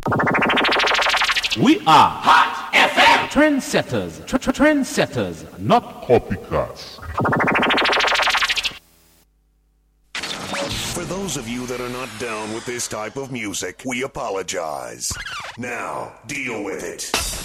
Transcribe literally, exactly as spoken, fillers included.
We are Hot F M trendsetters, tr- tr- trendsetters, not copycats. For those of you that are not down with this type of music, we apologize. Now, deal with it.